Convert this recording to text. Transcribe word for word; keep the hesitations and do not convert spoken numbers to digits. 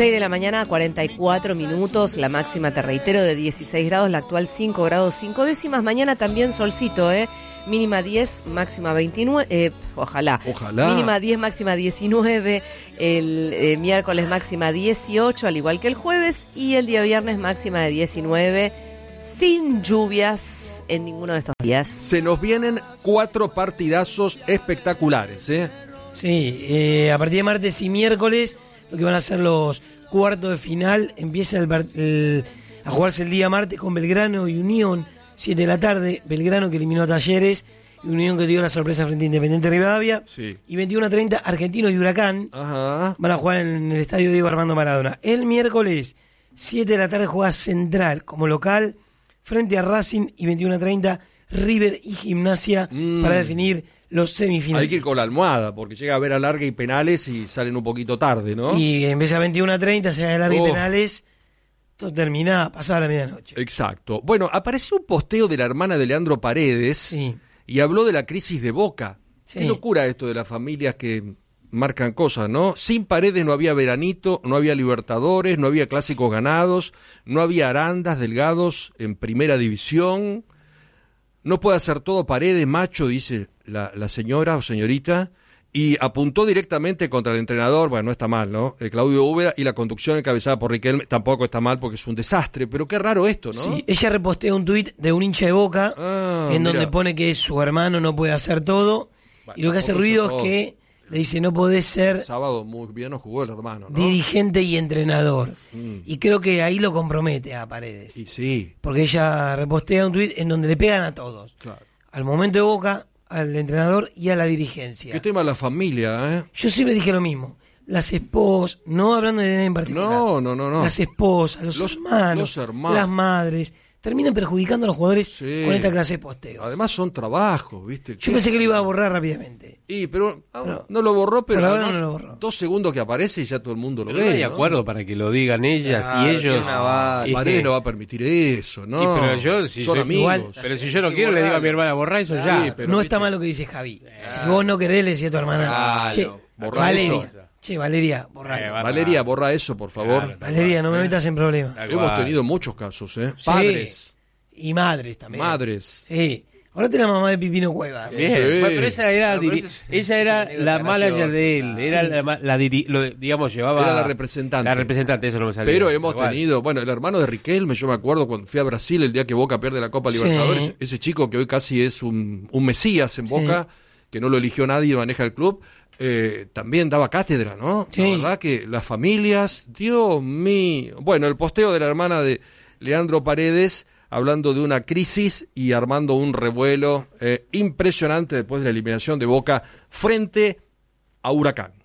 seis de la mañana, cuarenta y cuatro minutos, la máxima, te reitero, de dieciséis grados, la actual cinco grados cinco décimas. Mañana también solcito, ¿eh? Mínima diez, máxima veintinueve, eh, ojalá. Ojalá. Mínima diez, máxima diecinueve, el eh, miércoles máxima dieciocho, al igual que el jueves, y el día viernes máxima de diecinueve, sin lluvias en ninguno de estos días. Se nos vienen cuatro partidazos espectaculares, ¿eh? Sí, eh, a partir de martes y miércoles, lo que van a ser los cuartos de final, empieza el, el, a jugarse el día martes con Belgrano y Unión, siete de la tarde, Belgrano que eliminó a Talleres, y Unión que dio la sorpresa frente a Independiente Rivadavia, sí. Y veintiuno a treinta, Argentinos y Huracán, Ajá. van a jugar en el estadio Diego Armando Maradona. El miércoles, siete de la tarde, juega Central como local, frente a Racing, y veintiuno a treinta, River y Gimnasia, mm. para definir los semifinales. Hay que ir con la almohada, porque llega a ver alargue y penales y salen un poquito tarde, ¿no? Y en vez de veintiuno a treinta, se haga alargue oh. y penales, todo termina pasada la medianoche. Exacto. Bueno, apareció un posteo de la hermana de Leandro Paredes, sí. y habló de la crisis de Boca. Sí. Qué locura esto de las familias que marcan cosas, ¿no? Sin Paredes no había Veranito, no había Libertadores, no había clásicos ganados, no había Arandas, Delgados en primera división. No puede hacer todo Paredes, macho, dice la, la señora o señorita, y apuntó directamente contra el entrenador. Bueno, no está mal, ¿no? Eh, Claudio Úbeda, y la conducción encabezada por Riquelme tampoco está mal porque es un desastre, pero qué raro esto, ¿no? Sí, ella repostea un tuit de un hincha de Boca, ah, en mira. donde pone que su hermano no puede hacer todo, bueno, y lo que hace ruido es que le dice no podés ser el sábado muy bien nos jugó el hermano, ¿no? dirigente y entrenador, mm. y creo que ahí lo compromete a Paredes. Y sí. Porque ella repostea un tuit en donde le pegan a todos, claro. Al momento de Boca, al entrenador y a la dirigencia. ¿Qué tema la familia, eh? Yo siempre dije lo mismo. Las esposas, no hablando de nadie en particular. No, no, no, no. Las esposas, los, los, hermanos, los hermanos, las madres, terminan perjudicando a los jugadores, sí, con esta clase de posteos. Además son trabajos, ¿viste? Yo pensé que lo iba a borrar rápidamente. Y, pero, pero no lo borró, pero además, no lo borró. Dos segundos que aparece y ya todo el mundo lo pero ve. No hay ¿no? acuerdo para que lo digan ellas claro, y ellos. Paredes no va a permitir eso, ¿no? Y pero yo, si son yo, amigos. Igual, pero si yo no quiero, le digo a mi hermana, borrá eso ya. Sí, pero no ¿viste? Está mal lo que dice Javi. Ah. Si vos no querés, le decía a tu hermana, claro, che, borrá Valeria. Eso. Che, Valeria, borra. Eh, Valeria, borra eso, por favor. Claro, Valeria, no me metas en problemas. Hemos tenido muchos casos, ¿eh? Sí. Padres. Y madres también. Madres. Sí. Ahora te la mamá de Pipino Cuevas. Sí. Sí. Bueno, pero esa era, no, pero diri- esa, ella era la manager de él. Sí. Era la, la diri- lo, digamos, llevaba. Era la representante. La representante, eso no me salía. Pero hemos igual. tenido, bueno, el hermano de Riquelme, yo me acuerdo cuando fui a Brasil el día que Boca pierde la Copa Libertadores, sí. Ese chico que hoy casi es un, un mesías en Boca, sí. Que no lo eligió nadie y maneja el club. Eh, también daba cátedra, ¿no? Sí. La verdad que las familias, Dios mío. Bueno, el posteo de la hermana de Leandro Paredes, hablando de una crisis y armando un revuelo eh, impresionante después de la eliminación de Boca frente a Huracán.